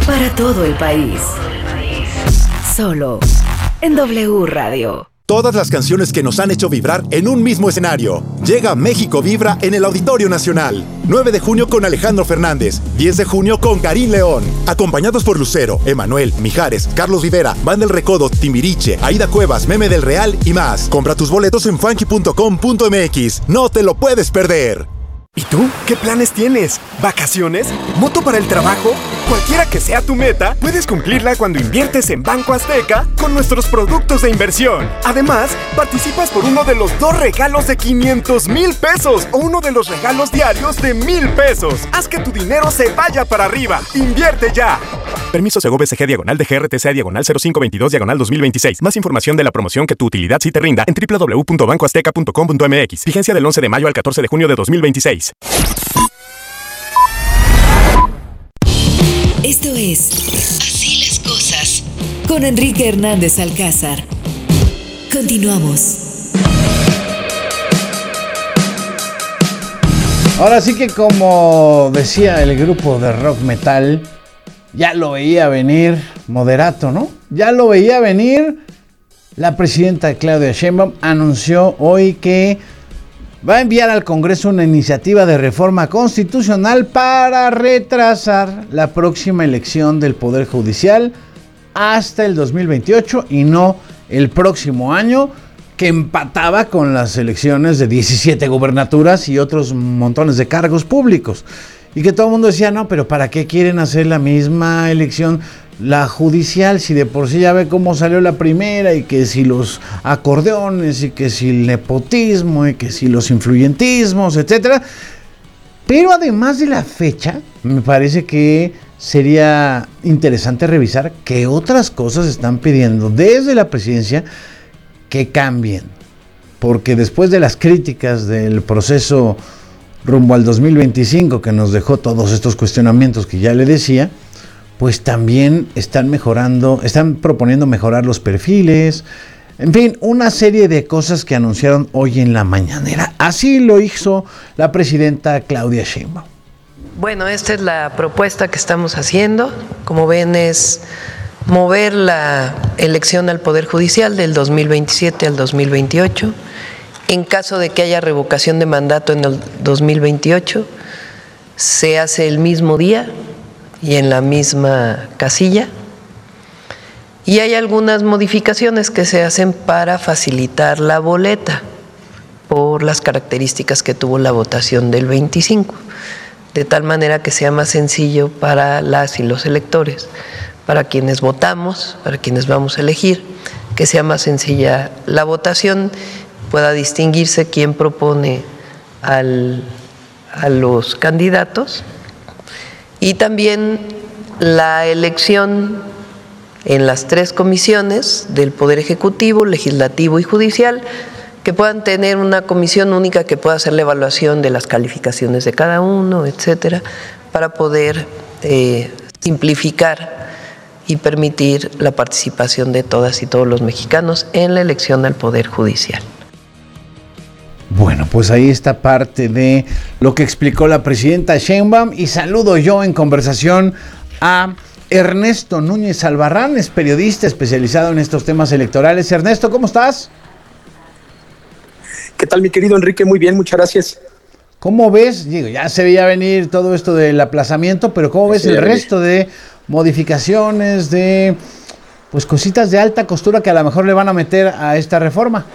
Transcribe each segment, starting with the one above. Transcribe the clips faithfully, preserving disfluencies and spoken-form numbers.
para todo el país. Solo en W Radio. Todas las canciones que nos han hecho vibrar en un mismo escenario. Llega México Vibra en el Auditorio Nacional. nueve de junio con Alejandro Fernández. diez de junio con Karim León. Acompañados por Lucero, Emanuel, Mijares, Carlos Rivera, Banda El Recodo, Timbiriche, Aida Cuevas, Meme del Real y más. Compra tus boletos en funky punto com punto m x. No te lo puedes perder. ¿Y tú? ¿Qué planes tienes? ¿Vacaciones? ¿Moto para el trabajo? Cualquiera que sea tu meta, puedes cumplirla cuando inviertes en Banco Azteca con nuestros productos de inversión. Además, participas por uno de los dos regalos de quinientos mil pesos o uno de los regalos diarios de mil pesos. Haz que tu dinero se vaya para arriba. ¡Invierte ya! Permiso Segov S G diagonal de G R T C diagonal cero cinco veintidós diagonal dos mil veintiséis. Más información de la promoción que tu utilidad sí te rinda en doble u doble u doble u punto banco azteca punto com punto m x. Vigencia del once de mayo al catorce de junio de dos mil veintiséis. Esto es Así las cosas con Enrique Hernández Alcázar. Continuamos. Ahora sí que, como decía el grupo de rock metal, ya lo veía venir Moderato, ¿no? Ya lo veía venir. La presidenta Claudia Sheinbaum anunció hoy que va a enviar al Congreso una iniciativa de reforma constitucional para retrasar la próxima elección del Poder Judicial hasta el dos mil veintiocho y no el próximo año, que empataba con las elecciones de diecisiete gubernaturas y otros montones de cargos públicos. Y que todo el mundo decía, no, pero ¿para qué quieren hacer la misma elección, la judicial, si de por sí ya ve cómo salió la primera, y que si los acordeones, y que si el nepotismo, y que si los influyentismos, etcétera? Pero además de la fecha, me parece que sería interesante revisar qué otras cosas están pidiendo desde la presidencia que cambien. Porque después de las críticas del proceso rumbo al dos mil veinticinco, que nos dejó todos estos cuestionamientos que ya le decía, pues también están mejorando, están proponiendo mejorar los perfiles, en fin, una serie de cosas que anunciaron hoy en la mañanera. Así lo hizo la presidenta Claudia Sheinbaum. Bueno, esta es la propuesta que estamos haciendo. Como ven, es mover la elección al Poder Judicial del dos mil veintisiete al dos mil veintiocho. En caso de que haya revocación de mandato en el dos mil veintiocho, se hace el mismo día y en la misma casilla. Y hay algunas modificaciones que se hacen para facilitar la boleta por las características que tuvo la votación del veinticinco, de tal manera que sea más sencillo para las y los electores, para quienes votamos, para quienes vamos a elegir, que sea más sencilla la votación, pueda distinguirse quién propone al, a los candidatos, y también la elección en las tres comisiones del Poder Ejecutivo, Legislativo y Judicial, que puedan tener una comisión única que pueda hacer la evaluación de las calificaciones de cada uno, etcétera, para poder eh, simplificar y permitir la participación de todas y todos los mexicanos en la elección al Poder Judicial. Bueno, pues ahí está parte de lo que explicó la presidenta Sheinbaum, y saludo yo en conversación a Ernesto Núñez Albarrán, es periodista especializado en estos temas electorales. Ernesto, ¿cómo estás? ¿Qué tal, mi querido Enrique? Muy bien, muchas gracias. ¿Cómo ves? Digo, ya se veía venir todo esto del aplazamiento, pero ¿cómo ves el resto de modificaciones, de pues cositas de alta costura que a lo mejor le van a meter a esta reforma?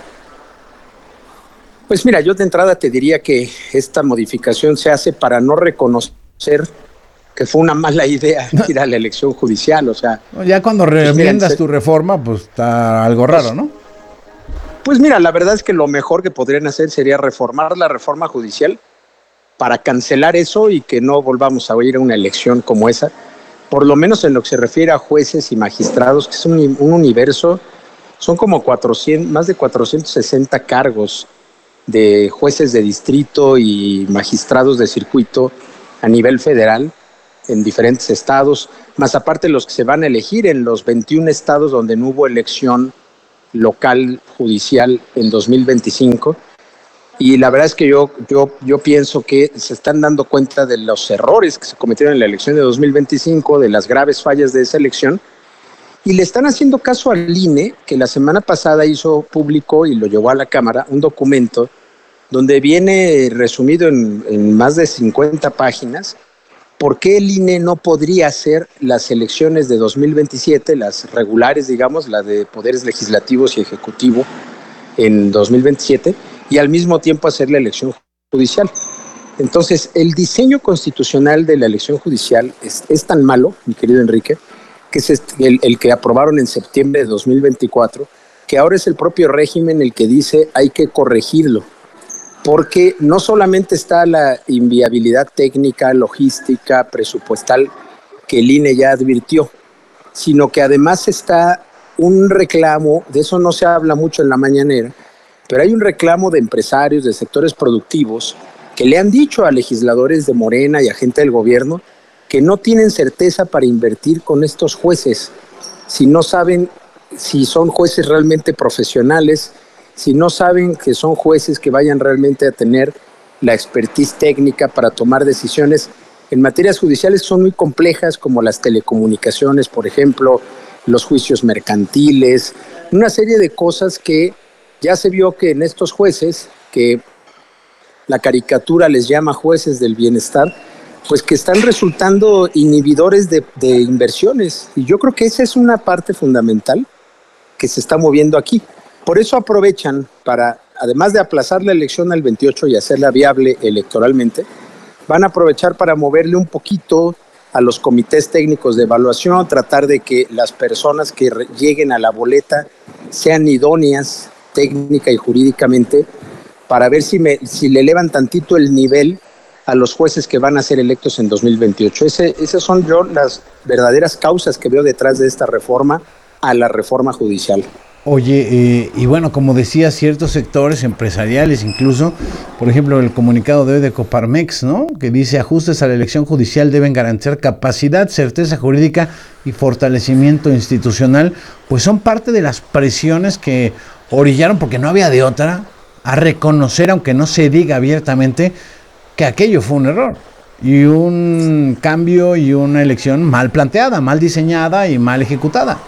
Pues mira, yo de entrada te diría que esta modificación se hace para no reconocer que fue una mala idea ir a la elección judicial, o sea... Ya cuando reenmiendas tu reforma, pues está algo raro, ¿no? Pues mira, la verdad es que lo mejor que podrían hacer sería reformar la reforma judicial para cancelar eso y que no volvamos a ir a una elección como esa, por lo menos en lo que se refiere a jueces y magistrados, que es un, un universo, son como cuatrocientos, más de cuatrocientos sesenta cargos de jueces de distrito y magistrados de circuito a nivel federal en diferentes estados, más aparte los que se van a elegir en los veintiún estados donde no hubo elección local judicial en dos mil veinticinco. Y la verdad es que yo, yo, yo pienso que se están dando cuenta de los errores que se cometieron en la elección de dos mil veinticinco, de las graves fallas de esa elección, y le están haciendo caso al I N E, que la semana pasada hizo público y lo llevó a la Cámara, un documento donde viene resumido en, en más de cincuenta páginas por qué el I N E no podría hacer las elecciones de dos mil veintisiete, las regulares, digamos, las de poderes legislativos y ejecutivo en dos mil veintisiete, y al mismo tiempo hacer la elección judicial. Entonces, el diseño constitucional de la elección judicial es, es tan malo, mi querido Enrique, que es el, el que aprobaron en septiembre de dos mil veinticuatro, que ahora es el propio régimen el que dice hay que corregirlo, porque no solamente está la inviabilidad técnica, logística, presupuestal que el I N E ya advirtió, sino que además está un reclamo, de eso no se habla mucho en la mañanera, pero hay un reclamo de empresarios, de sectores productivos, que le han dicho a legisladores de Morena y a gente del gobierno que no tienen certeza para invertir con estos jueces, si no saben si son jueces realmente profesionales, si no saben que son jueces que vayan realmente a tener la expertise técnica para tomar decisiones en materias judiciales que son muy complejas, como las telecomunicaciones, por ejemplo, los juicios mercantiles, una serie de cosas que ya se vio que en estos jueces, que la caricatura les llama jueces del bienestar, pues que están resultando inhibidores de, de inversiones. Y yo creo que esa es una parte fundamental que se está moviendo aquí. Por eso aprovechan para, además de aplazar la elección al veintiocho y hacerla viable electoralmente, van a aprovechar para moverle un poquito a los comités técnicos de evaluación, tratar de que las personas que re- lleguen a la boleta sean idóneas técnica y jurídicamente, para ver si, me, si le elevan tantito el nivel a los jueces que van a ser electos en dos mil veintiocho. Ese, esas son yo las verdaderas causas que veo detrás de esta reforma a la reforma judicial. Oye, eh, y bueno, como decía, ciertos sectores empresariales, incluso, por ejemplo, el comunicado de hoy de Coparmex, ¿no?, que dice: ajustes a la elección judicial deben garantizar capacidad, certeza jurídica y fortalecimiento institucional, pues son parte de las presiones que orillaron, porque no había de otra, a reconocer, aunque no se diga abiertamente, que aquello fue un error y un cambio y una elección mal planteada, mal diseñada y mal ejecutada.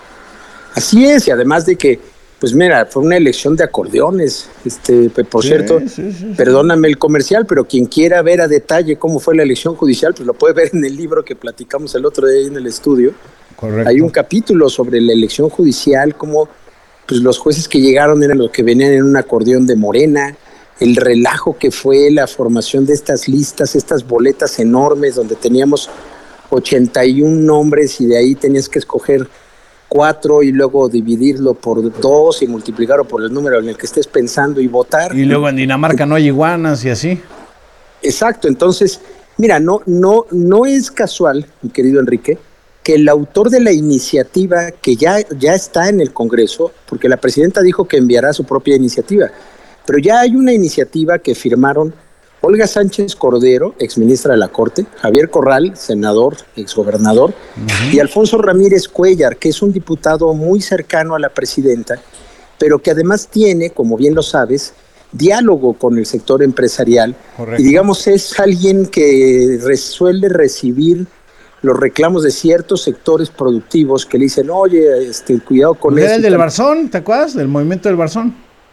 Así es, y además de que, pues mira, fue una elección de acordeones, este, por sí, cierto, sí, sí, sí. Perdóname el comercial, pero quien quiera ver a detalle cómo fue la elección judicial, pues lo puede ver en el libro que platicamos el otro día en el estudio. Correcto. Hay un capítulo sobre la elección judicial, cómo pues los jueces que llegaron eran los que venían en un acordeón de Morena, el relajo que fue la formación de estas listas, estas boletas enormes donde teníamos ochenta y un nombres y de ahí tenías que escoger cuatro y luego dividirlo por dos y multiplicarlo por el número en el que estés pensando y votar. Y luego en Dinamarca no hay iguanas y así. Exacto, entonces, mira, no, no, no es casual, mi querido Enrique, que el autor de la iniciativa que ya, ya está en el Congreso, porque la presidenta dijo que enviará su propia iniciativa, pero ya hay una iniciativa que firmaron Olga Sánchez Cordero, exministra de la Corte, Javier Corral, senador, exgobernador, uh-huh. y Alfonso Ramírez Cuellar, que es un diputado muy cercano a la presidenta, pero que además tiene, como bien lo sabes, diálogo con el sector empresarial. Correcto. Y digamos es alguien que suele recibir los reclamos de ciertos sectores productivos que le dicen, oye, este, cuidado con eso. ¿Era el del Barzón? ¿Te acuerdas? Del movimiento del Barzón.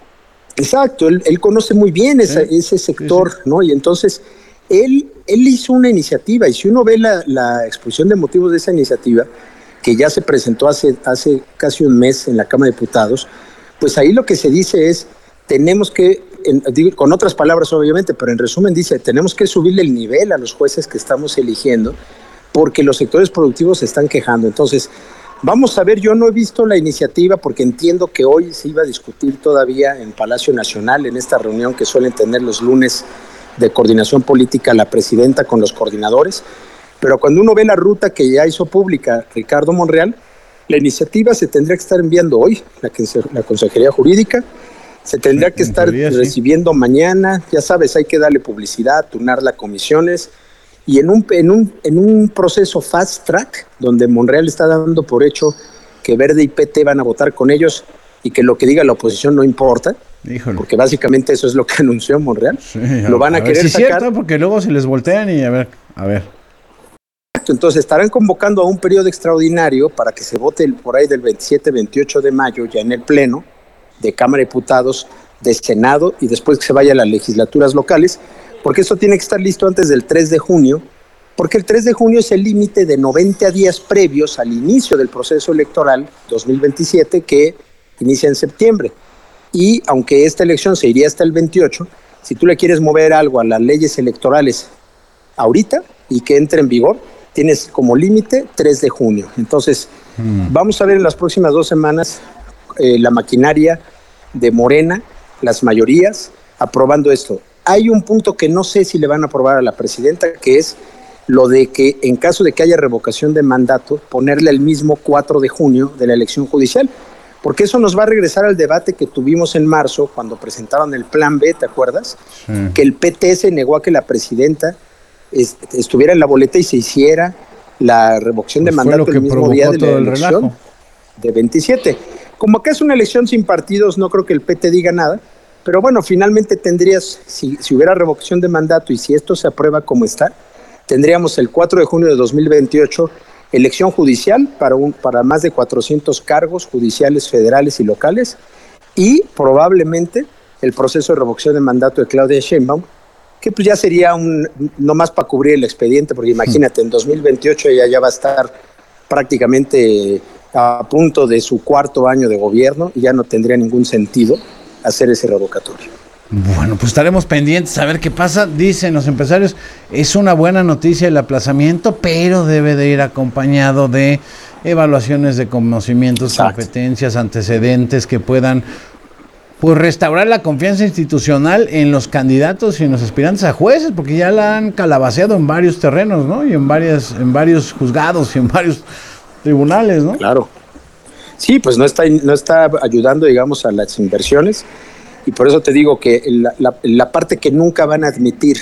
Exacto, él, él conoce muy bien esa, sí, ese sector, sí, sí. ¿no? Y entonces él, él hizo una iniciativa, y si uno ve la, la exposición de motivos de esa iniciativa, que ya se presentó hace, hace casi un mes en la Cámara de Diputados, pues ahí lo que se dice es, tenemos que, en, digo, con otras palabras obviamente, pero en resumen dice, tenemos que subirle el nivel a los jueces que estamos eligiendo, porque los sectores productivos se están quejando. Entonces, vamos a ver, yo no he visto la iniciativa porque entiendo que hoy se iba a discutir todavía en Palacio Nacional, en esta reunión que suelen tener los lunes de coordinación política la presidenta con los coordinadores, pero cuando uno ve la ruta que ya hizo pública Ricardo Monreal, la iniciativa se tendría que estar enviando hoy, la, la Consejería Jurídica, se tendría que estar teoría, recibiendo sí. mañana, ya sabes, hay que darle publicidad, turnarla a comisiones, y en un, en, un, en un proceso fast track, donde Monreal está dando por hecho que Verde y P T van a votar con ellos y que lo que diga la oposición no importa, Híjole. Porque básicamente eso es lo que anunció Monreal. Sí, lo van a, a ver, querer sí, sacar. Cierto, porque luego se les voltean y a ver, a ver. Entonces estarán convocando a un periodo extraordinario para que se vote por ahí del veintisiete, veintiocho de mayo, ya en el Pleno de Cámara de Diputados, de Senado, y después que se vaya a las legislaturas locales, porque esto tiene que estar listo antes del tres de junio, porque el tres de junio es el límite de noventa días previos al inicio del proceso electoral dos mil veintisiete, que inicia en septiembre. Y aunque esta elección se iría hasta el veintiocho, si tú le quieres mover algo a las leyes electorales ahorita y que entre en vigor, tienes como límite tres de junio. Entonces, mm. vamos a ver en las próximas dos semanas eh, la maquinaria de Morena, las mayorías, aprobando esto. Hay un punto que no sé si le van a aprobar a la presidenta, que es lo de que en caso de que haya revocación de mandato, ponerle el mismo cuatro de junio de la elección judicial, porque eso nos va a regresar al debate que tuvimos en marzo cuando presentaron el plan B, ¿te acuerdas? Sí. Que el P T se negó a que la presidenta est- estuviera en la boleta y se hiciera la revocación pues de mandato el mismo día de la elección relajo. de veintisiete. Como acá es una elección sin partidos, no creo que el P T diga nada, pero bueno, finalmente tendrías, si, si hubiera revocación de mandato y si esto se aprueba como está, tendríamos el cuatro de junio de dos mil veintiocho elección judicial para, un, para más de cuatrocientos cargos judiciales federales y locales, y probablemente el proceso de revocación de mandato de Claudia Sheinbaum, que pues ya sería un, no más para cubrir el expediente, porque imagínate, en dos mil veintiocho ella ya va a estar prácticamente a punto de su cuarto año de gobierno y ya no tendría ningún sentido hacer ese revocatorio. Bueno, pues estaremos pendientes a ver qué pasa. Dicen los empresarios, es una buena noticia el aplazamiento, pero debe de ir acompañado de evaluaciones de conocimientos, Exacto. competencias, antecedentes que puedan pues restaurar la confianza institucional en los candidatos y en los aspirantes a jueces, porque ya la han calabaceado en varios terrenos, ¿no? Y en varias, en varios juzgados y en varios tribunales, ¿no? Claro. Sí, pues no está, no está ayudando, digamos, a las inversiones. Y por eso te digo que la, la, la parte que nunca van a admitir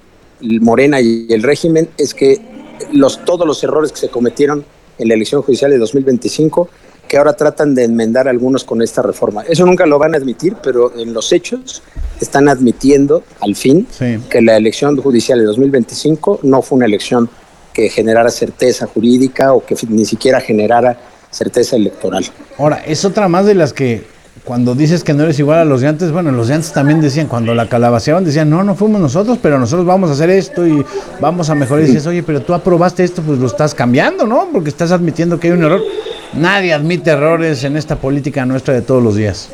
el Morena y el régimen es que los, todos los errores que se cometieron en la elección judicial de dos mil veinticinco, que ahora tratan de enmendar algunos con esta reforma. Eso nunca lo van a admitir, pero en los hechos están admitiendo al fin sí. que la elección judicial de dos mil veinticinco no fue una elección que generara certeza jurídica o que ni siquiera generara certeza electoral. Ahora, es otra más de las que cuando dices que no eres igual a los de antes, bueno, los de antes también decían, cuando la calabaceaban, decían, no, no fuimos nosotros, pero nosotros vamos a hacer esto y vamos a mejorar. Y dices, oye, pero tú aprobaste esto, pues lo estás cambiando, ¿no? Porque estás admitiendo que hay un error. Nadie admite errores en esta política nuestra de todos los días.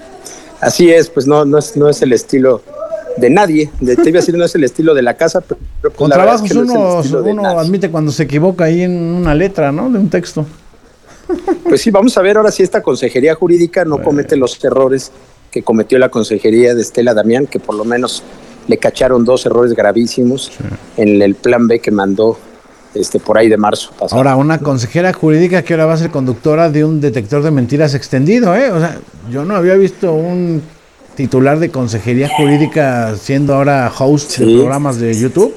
Así es, pues no, no es, no es el estilo de nadie. De, te iba a decir, no es el estilo de la casa, pero pues con trabajos es que uno, no uno admite cuando se equivoca ahí en una letra, ¿no? De un texto. Pues sí, vamos a ver ahora si esta consejería jurídica no comete los errores que cometió la consejería de Estela Damián, que por lo menos le cacharon dos errores gravísimos sí. en el plan B que mandó este por ahí de marzo pasado. Ahora, una consejera jurídica que ahora va a ser conductora de un detector de mentiras extendido, ¿eh? O sea, yo no había visto un titular de consejería jurídica siendo ahora host sí. de programas de YouTube.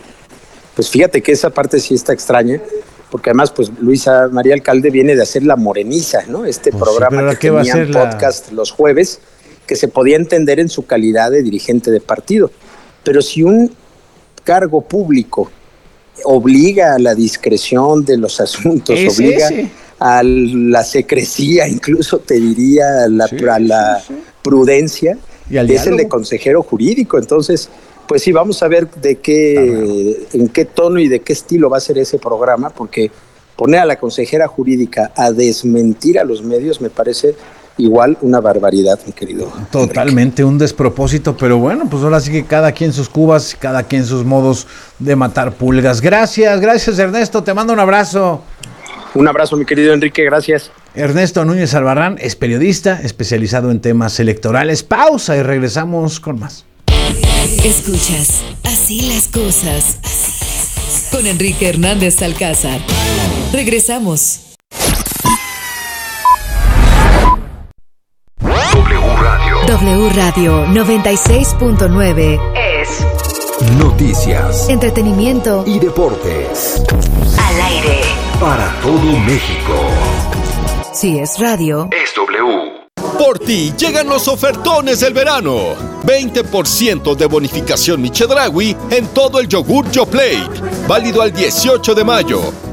Pues fíjate que esa parte sí está extraña, porque además, pues, Luisa María Alcalde viene de hacer La Moreniza, ¿no? Este pues programa sí, que tenía en podcast la... los jueves, que se podía entender en su calidad de dirigente de partido. Pero si un cargo público obliga a la discreción de los asuntos, ¿Es obliga ese? a la secrecía, incluso te diría a la, sí, a la sí, sí. prudencia, ¿Y al es diálogo? El de consejero jurídico. Entonces, pues sí, vamos a ver de qué, en qué tono y de qué estilo va a ser ese programa, porque poner a la consejera jurídica a desmentir a los medios me parece igual una barbaridad, mi querido. Totalmente, Enrique. Un despropósito, pero bueno, pues ahora sí que cada quien sus cubas, cada quien sus modos de matar pulgas. Gracias, gracias Ernesto, te mando un abrazo. Un abrazo, mi querido Enrique, gracias. Ernesto Núñez Albarrán es periodista especializado en temas electorales. Pausa y regresamos con más. Escuchas Así las cosas con Enrique Hernández Alcázar. Regresamos. W Radio. W Radio noventa y seis punto nueve es noticias, entretenimiento y deportes. Al aire. Para todo México. Si es radio, es W. Por ti llegan los ofertones del verano. veinte por ciento de bonificación Chedraui en todo el yogur YoPlate. Válido al dieciocho de mayo.